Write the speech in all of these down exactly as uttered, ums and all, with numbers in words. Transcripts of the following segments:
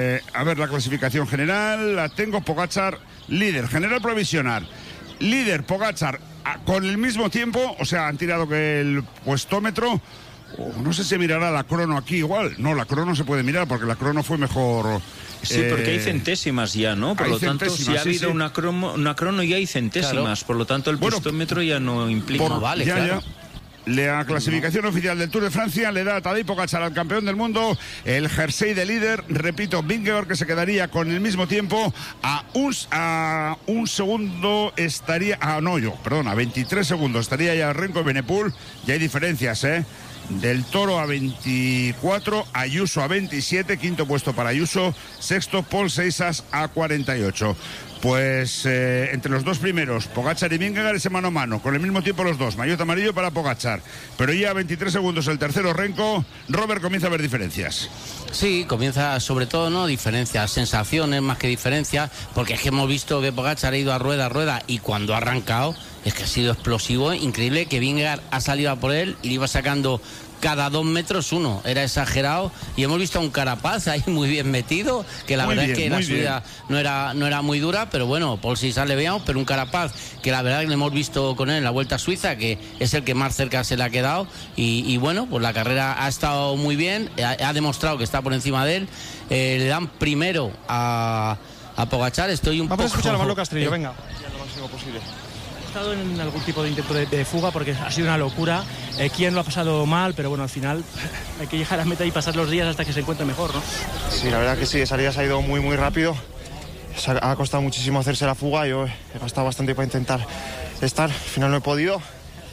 Eh, a ver, la clasificación general la tengo. Pogačar líder, general provisional. Líder Pogačar con el mismo tiempo, o sea, han tirado que el puestómetro. Oh, no sé si mirará la crono aquí igual. No, la crono se puede mirar porque la crono fue mejor. Sí, porque hay centésimas ya, ¿no? Por lo tanto, si ha habido sí, sí. Una, crono, una crono ya hay centésimas, claro. Por lo tanto el bueno, puestómetro ya no implica. Por, vale, ya, claro. Ya. La clasificación oficial del Tour de Francia le da a Tadej Pogačar al campeón del mundo el jersey de líder. Repito, Vingegaard, que se quedaría con el mismo tiempo a un, a un segundo estaría, ah no yo, perdón, a veintitrés segundos estaría ya Remco Evenepoel. Ya hay diferencias, eh Del Toro a veinticuatro, Ayuso a veintisiete, quinto puesto para Ayuso, sexto Paul Seisas a cuarenta y ocho. Pues eh, entre los dos primeros, Pogačar y Vingegaard, ese mano a mano, con el mismo tiempo los dos, maillot amarillo para Pogačar. Pero ya a veintitrés segundos el tercero, Remco. Robert, comienza a ver diferencias. Sí, comienza sobre todo, ¿no? Diferencias, sensaciones más que diferencias, porque es que hemos visto que Pogačar ha ido a rueda a rueda y cuando ha arrancado es que ha sido explosivo, increíble, que Vingegaard ha salido a por él y le iba sacando cada dos metros uno, era exagerado, y hemos visto a un Carapaz ahí muy bien metido, que la muy verdad bien, es que la subida no era, no era muy dura, pero bueno, Paul Seisas le veíamos, pero un Carapaz que la verdad que le hemos visto con él en la Vuelta a Suiza, que es el que más cerca se le ha quedado, y, y bueno, pues la carrera ha estado muy bien, ha, ha demostrado que está por encima de él, eh, le dan primero a, a Pogačar, estoy un Vamos poco... a escuchar a Pablo Castelló, eh, venga. Lo máximo posible. ¿Estado en algún tipo de intento de, de fuga? Porque ha sido una locura. Eh, ¿Quién lo ha pasado mal? Pero bueno, al final hay que llegar a la meta y pasar los días hasta que se encuentre mejor, ¿no? Sí, la verdad que sí, de salida se ha ido muy, muy rápido. Se ha, ha costado muchísimo hacerse la fuga. Yo he gastado bastante para intentar estar. Al final no he podido.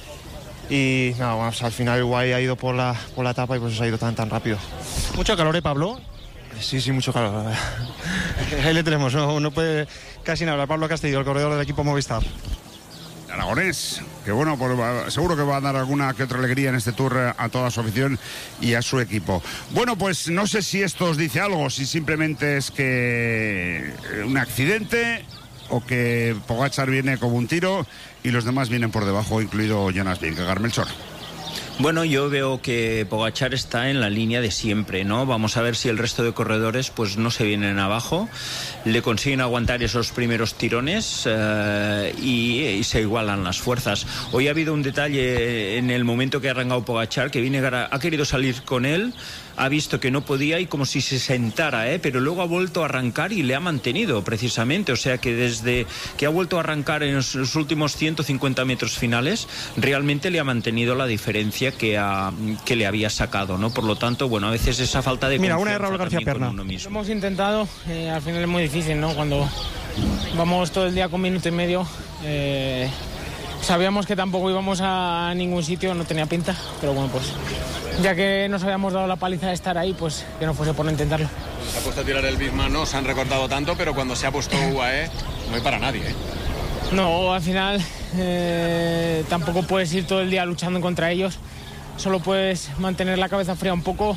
Y nada, bueno, pues al final el Guay ha ido por la, por la etapa y por eso se ha ido tan, tan rápido. ¿Mucho calor, eh, Pablo? Sí, sí, mucho calor. Ahí le tenemos, no, no puede casi nada hablar. Pablo Castillo, el corredor del equipo Movistar. Aragonés, que bueno, pues, seguro que va a dar alguna que otra alegría en este Tour a toda su afición y a su equipo. Bueno, pues no sé si esto os dice algo, si simplemente es que un accidente o que Pogačar viene como un tiro y los demás vienen por debajo, incluido Jonas Vingegaard. Melchor. Bueno, yo veo que Pogačar está en la línea de siempre, ¿no? Vamos a ver si el resto de corredores pues no se vienen abajo, le consiguen aguantar esos primeros tirones eh, y, y se igualan las fuerzas. Hoy ha habido un detalle en el momento que ha arrancado Pogačar, que Vingegaard ha, ha querido salir con él, ha visto que no podía y como si se sentara, ¿eh? Pero luego ha vuelto a arrancar y le ha mantenido precisamente, o sea que desde que ha vuelto a arrancar en los, los últimos ciento cincuenta metros finales, realmente le ha mantenido la diferencia que, ha, que le había sacado, ¿no? Por lo tanto, bueno, a veces esa falta de Mira, confianza una de Raúl García Perna. Lo hemos intentado, eh, al final es muy difícil, ¿no? Cuando vamos todo el día con minuto y medio, eh, sabíamos que tampoco íbamos a ningún sitio, no tenía pinta, pero bueno, pues ya que nos habíamos dado la paliza de estar ahí, pues que no fuese por no intentarlo. Se ha puesto a tirar el Bismarck, no se han recortado tanto, pero cuando se ha puesto U A E no hay para nadie, ¿eh? No, al final eh, tampoco puedes ir todo el día luchando contra ellos, solo puedes mantener la cabeza fría un poco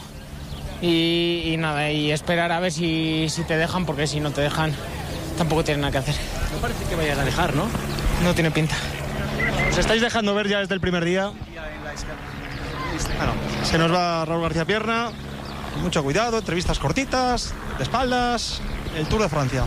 y, y nada, y esperar a ver si, si te dejan, porque si no te dejan tampoco tienen nada que hacer. No parece que vayas a dejar, ¿no? No tiene pinta. Os estáis dejando ver ya desde el primer día. Bueno, se nos va Raúl García Pierna. Mucho cuidado, entrevistas cortitas, de espaldas, el Tour de Francia.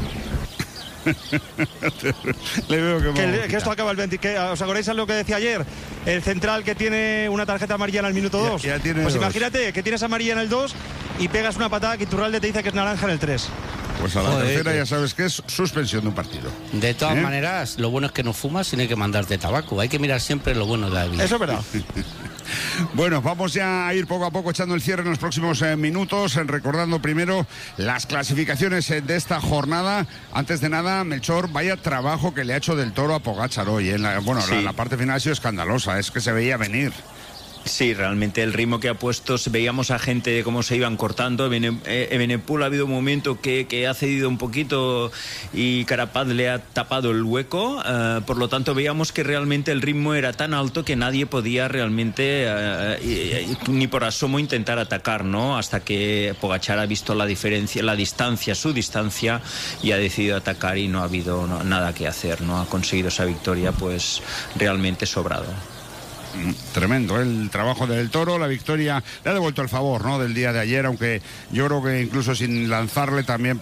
Le veo que, que, que esto acaba el veinte. Que, ¿os acordáis de lo que decía ayer? El central que tiene una tarjeta amarilla en el minuto dos. Ya, ya pues dos. Imagínate que tienes amarilla en el dos y pegas una patada que Iturralde te dice que es naranja en el tres. Pues a la Joder, tercera que... ya sabes que es suspensión de un partido. De todas ¿Eh? maneras, lo bueno es que no fumas y no hay que mandarte tabaco. Hay que mirar siempre lo bueno de la vida. Eso es verdad. Bueno, vamos ya a ir poco a poco echando el cierre en los próximos eh, minutos, eh, recordando primero las clasificaciones eh, de esta jornada. Antes de nada, Melchor, vaya trabajo que le ha hecho Del Toro a Pogačar hoy. En la, bueno, sí. la, la parte final ha sido escandalosa, es que se veía venir. Sí, realmente el ritmo que ha puesto, veíamos a gente de cómo se iban cortando. Evenepoel ha habido un momento que, que ha cedido un poquito y Carapaz le ha tapado el hueco, uh, por lo tanto veíamos que realmente el ritmo era tan alto que nadie podía realmente uh, ni por asomo intentar atacar, ¿no? Hasta que Pogačar ha visto la diferencia, la distancia, su distancia, y ha decidido atacar y no ha habido no, nada que hacer, ¿no? Ha conseguido esa victoria pues realmente sobrado. Tremendo, ¿eh? El trabajo del Toro, la victoria le ha devuelto el favor, ¿no?, del día de ayer, aunque yo creo que incluso sin lanzarle también